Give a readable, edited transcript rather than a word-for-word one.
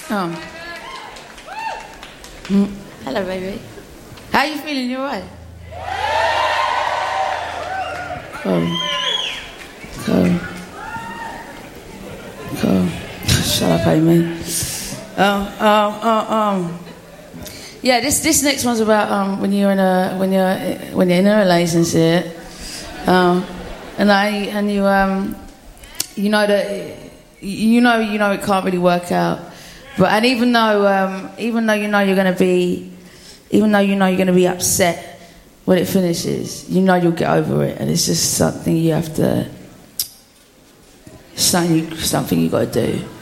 Oh. Hello, baby. How are you feeling? You alright? Cool. Shut up, Amy. Yeah, this next one's about when you're in a relationship, and you know that you know it can't really work out, but even though you know you're gonna be upset when it finishes, you know you'll get over it, and it's just something you have to something you got to do.